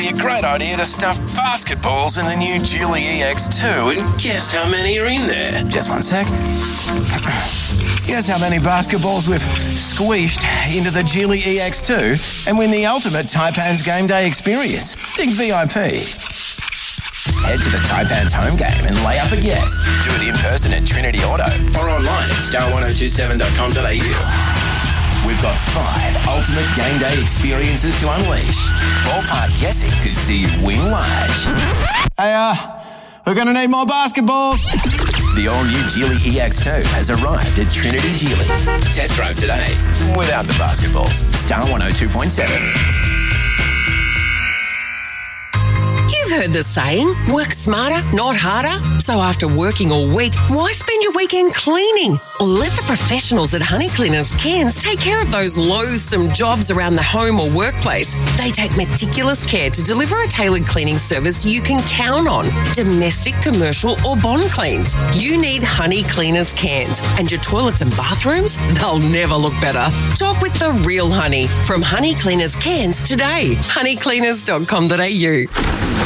Be a great idea to stuff basketballs in the new Geely EX2, and guess how many are in there? Just one sec. Guess how many basketballs we've squeezed into the Geely EX2 and win the ultimate Taipans game day experience. Think VIP. Head to the Taipans home game and lay up a guess. Do it in person at Trinity Auto or online at star1027.com.au. We've got 5 ultimate game day experiences to unleash. Ballpark guessing could see you win large. Hey, we're going to need more basketballs. The all-new Geely EX2 has arrived at Trinity Geely. Test drive today without the basketballs. Star 102.7. You've heard the saying, work smarter, not harder. So after working all week, why spend your weekend cleaning? Or let the professionals at Honey Cleaners Cairns take care of those loathsome jobs around the home or workplace. They take meticulous care to deliver a tailored cleaning service you can count on. Domestic, commercial or bond cleans. You need Honey Cleaners Cairns. And your toilets and bathrooms, they'll never look better. Talk with the real Honey from Honey Cleaners Cairns today. honeycleaners.com.au.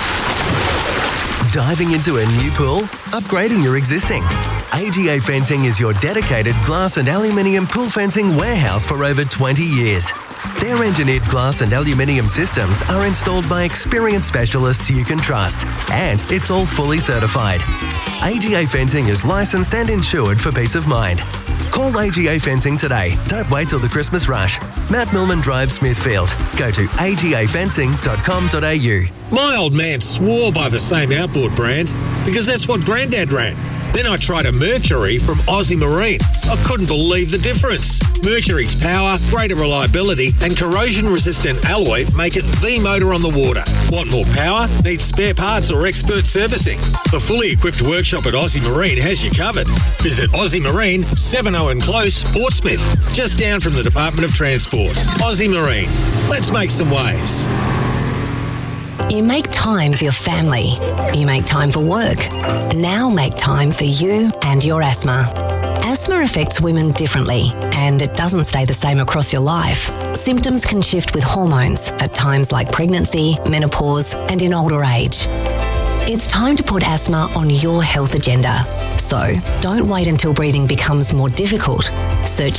Diving into a new pool? Upgrading your existing? AGA Fencing is your dedicated glass and aluminium pool fencing warehouse for over 20 years. Their engineered glass and aluminium systems are installed by experienced specialists you can trust, and it's all fully certified. AGA Fencing is licensed and insured for peace of mind. Call AGA Fencing today. Don't wait till the Christmas rush. Matt Millman Drive, Smithfield. Go to agafencing.com.au. My old man swore by the same outboard brand because that's what Grandad ran. Then I tried a Mercury from Aussie Marine. I couldn't believe the difference. Mercury's power, greater reliability and corrosion-resistant alloy make it the motor on the water. Want more power? Need spare parts or expert servicing? The fully equipped workshop at Aussie Marine has you covered. Visit Aussie Marine, 70 and Close, Portsmouth, just down from the Department of Transport. Aussie Marine. Let's make some waves. You make time for your family. You make time for work. Now make time for you and your asthma. Asthma affects women differently, and it doesn't stay the same across your life. Symptoms can shift with hormones at times like pregnancy, menopause, and in older age. It's time to put asthma on your health agenda. So don't wait until breathing becomes more difficult. Search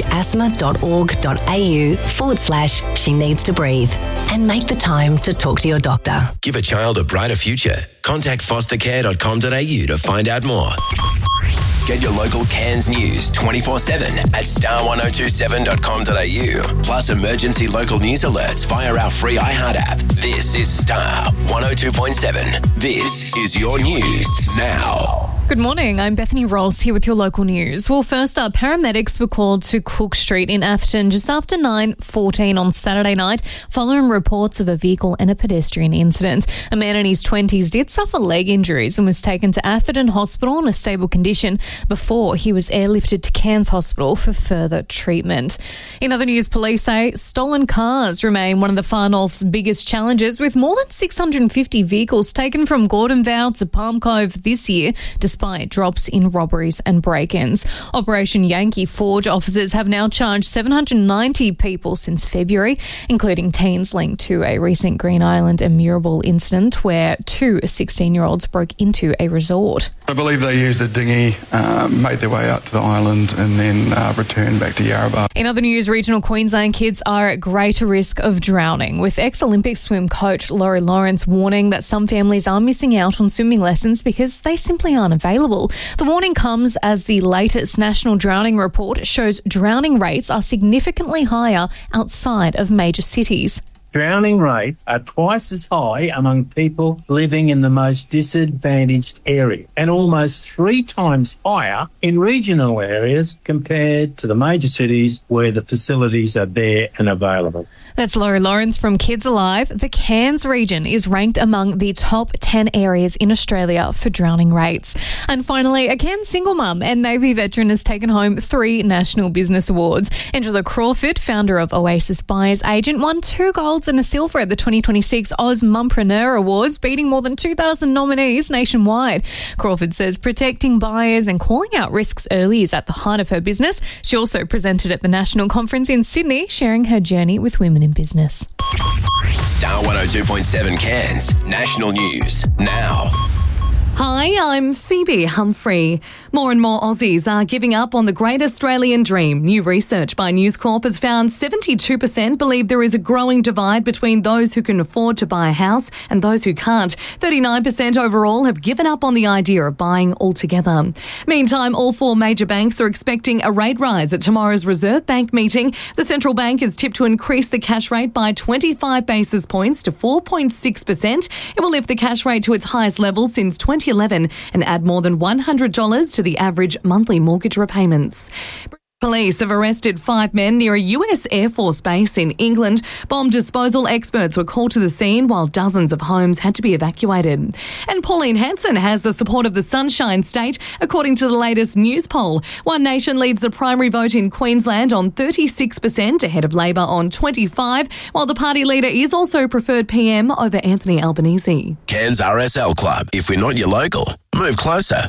asthma.org.au/she needs to breathe and make the time to talk to your doctor. Give a child a brighter future. Contact fostercare.com.au to find out more. Get your local Cairns news 24/7 at star1027.com.au. Plus emergency local news alerts via our free iHeart app. This is Star 102.7. This is your news now. Good morning, I'm Bethany Ross here with your local news. Well, first up, paramedics were called to Cook Street in Atherton just after 9:14 on Saturday night following reports of a vehicle and a pedestrian incident. A man in his 20s did suffer leg injuries and was taken to Atherton Hospital in a stable condition before he was airlifted to Cairns Hospital for further treatment. In other news, police say stolen cars remain one of the Far North's biggest challenges, with more than 650 vehicles taken from Gordon Vale to Palm Cove this year, despite drops in robberies and break-ins. Operation Yankee Forge officers have now charged 790 people since February, including teens linked to a recent Green Island and Mirabel incident where 2 16-year-olds broke into a resort. I believe they used a dinghy, made their way out to the island and then returned back to Yarrabah. In other news, regional Queensland kids are at greater risk of drowning, with ex-Olympic swim coach Laurie Lawrence warning that some families are missing out on swimming lessons because they simply aren't available. The warning comes as the latest National Drowning Report shows drowning rates are significantly higher outside of major cities. Drowning rates are twice as high among people living in the most disadvantaged areas and almost 3 times higher in regional areas compared to the major cities where the facilities are there and available. That's Laurie Lawrence from Kids Alive. The Cairns region is ranked among the top 10 areas in Australia for drowning rates. And finally, a Cairns single mum and Navy veteran has taken home 3 National Business Awards. Angela Crawford, founder of Oasis Buyers Agent, won 2 golds and a silver at the 2026 Oz Mumpreneur Awards, beating more than 2,000 nominees nationwide. Crawford says protecting buyers and calling out risks early is at the heart of her business. She also presented at the National Conference in Sydney, sharing her journey with women in business. Star 102.7 Cairns. National News now. Hi, I'm Phoebe Humphrey. More and more Aussies are giving up on the Great Australian Dream. New research by News Corp has found 72% believe there is a growing divide between those who can afford to buy a house and those who can't. 39% overall have given up on the idea of buying altogether. Meantime, all four major banks are expecting a rate rise at tomorrow's Reserve Bank meeting. The central bank is tipped to increase the cash rate by 25 basis points to 4.6%. It will lift the cash rate to its highest level since 2011 and add more than $100 to the average monthly mortgage repayments. Police have arrested 5 men near a US Air Force base in England. Bomb disposal experts were called to the scene while dozens of homes had to be evacuated. And Pauline Hanson has the support of the Sunshine State, according to the latest news poll. One Nation leads the primary vote in Queensland on 36%, ahead of Labor on 25%, while the party leader is also preferred PM over Anthony Albanese. Cairns RSL Club. If we're not your local, move closer.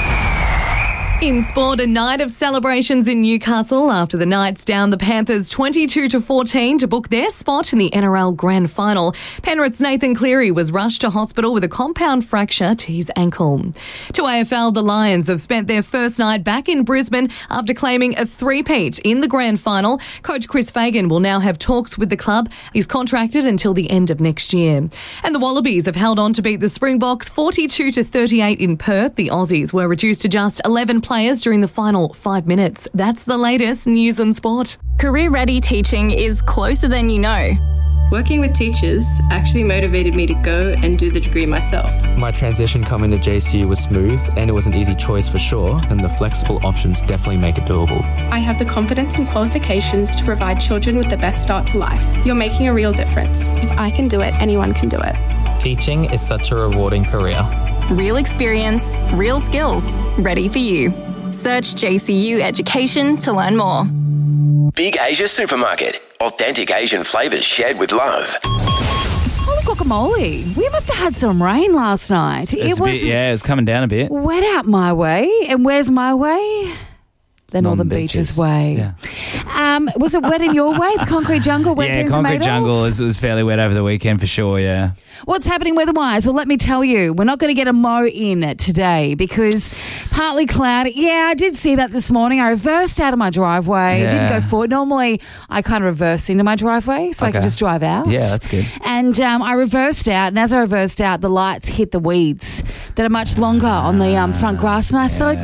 In sport, a night of celebrations in Newcastle after the Knights downed the Panthers 22-14 to book their spot in the NRL Grand Final. Penrith's Nathan Cleary was rushed to hospital with a compound fracture to his ankle. To AFL, the Lions have spent their first night back in Brisbane after claiming a three-peat in the Grand Final. Coach Chris Fagan will now have talks with the club. He's contracted until the end of next year. And the Wallabies have held on to beat the Springboks 42-38 in Perth. The Aussies were reduced to just 11 players during the final 5 minutes. That's the latest news and sport. Career Ready Teaching is closer than you know. Working with teachers actually motivated me to go and do the degree myself. My transition coming to JCU was smooth and it was an easy choice for sure, and the flexible options definitely make it doable. I have the confidence and qualifications to provide children with the best start to life. You're making a real difference. If I can do it, anyone can do it. Teaching is such a rewarding career. Real experience, real skills, ready for you. Search JCU Education to learn more. Big Asia Supermarket. Authentic Asian flavours shared with love. Holy guacamole. We must have had some rain last night. It was coming down a bit. Wet out my way. And where's my way? The Northern Beaches way. Yeah. Was it wet in your way? The concrete jungle wet? Yeah, concrete jungle was fairly wet over the weekend for sure, yeah. What's happening weather-wise? Well, let me tell you, we're not going to get a mow in today because partly cloudy. Yeah, I did see that this morning. I reversed out of my driveway. Yeah. I didn't go forward. Normally, I kind of reverse into my driveway so I can just drive out. Yeah, that's good. And I reversed out, and as I reversed out, the lights hit the weeds that are much longer on the front grass, and I thought,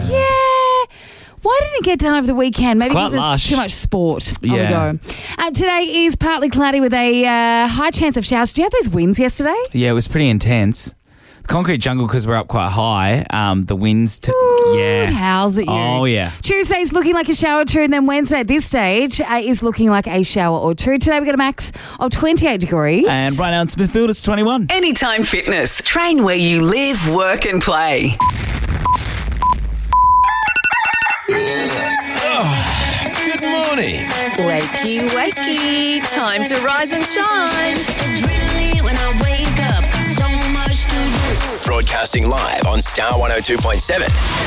why didn't it get done over the weekend? Maybe because there's too much sport on the go. Today is partly cloudy with a high chance of showers. Did you have those winds yesterday? Yeah, it was pretty intense. The concrete jungle, because we're up quite high, the winds took... Howls at you. Oh, yeah. Tuesday's looking like a shower or two, and then Wednesday at this stage is looking like a shower or two. Today we've got a max of 28 degrees. And right now in Smithfield it's 21. Anytime Fitness. Train where you live, work and play. Oh, good morning. Wakey, wakey. Time to rise and shine. When I wake up, so much to do. Broadcasting live on Star 102.7.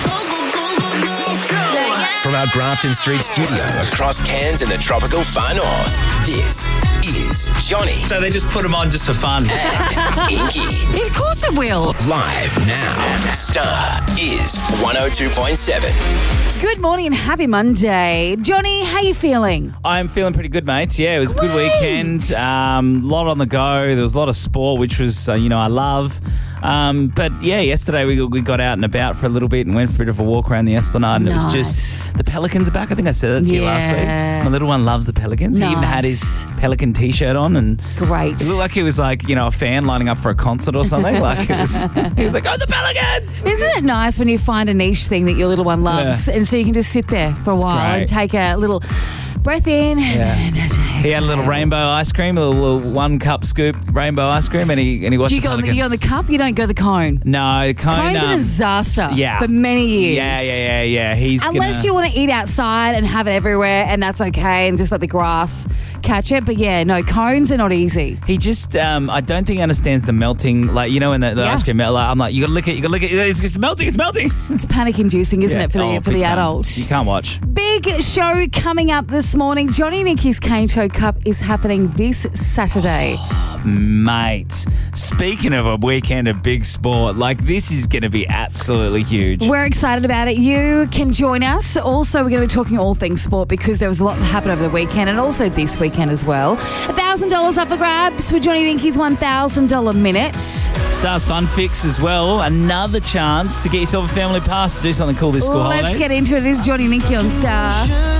From our Grafton Street studio across Cairns in the tropical far north, this is Johnny. So they just put them on just for fun. Inky. Of course it will. Live now. Star is 102.7. Good morning and happy Monday. Johnny, how you feeling? I'm feeling pretty good, mate. Yeah, it was a good weekend. Lot on the go. There was a lot of sport, which was, I love. But yeah, yesterday we got out and about for a little bit and went for a bit of a walk around the Esplanade, and it was just, the Pelicans are back. I think I said that to you last week. My little one loves the Pelicans. He even had his Pelican t-shirt on, and great. It looked like he was like, a fan lining up for a concert or something. Like he was like, oh, the Pelicans! Isn't it nice when you find a niche thing that your little one loves, and so you can just sit there for a while and take a little breath in. He had a little rainbow ice cream, a little 1 cup scoop rainbow ice cream, and he watched the Pelicans. Do you go on the cup? You don't go the cone? No, the cone. Cone's a disaster for many years. Yeah. Unless you want to eat outside and have it everywhere, and that's okay, and just let the grass catch it. But cones are not easy. He just, I don't think he understands the melting, when the ice cream melt. I'm like, you got to lick it, it's melting. It's panic inducing, isn't it, for the adult? You can't watch. Big show coming up this morning. Johnny and Nicky's Cane Toad Cup is happening this Saturday. Mate, speaking of a weekend of big sport, like this is going to be absolutely huge. We're excited about it. You can join us. Also, we're going to be talking all things sport because there was a lot that happened over the weekend and also this weekend as well. $1,000 up for grabs with Johnny Dinky's $1,000 minute. Stars Fun Fix as well. Another chance to get yourself a family pass to do something cool this school holidays. Let's get into it. It is Johnny Dinky on Star.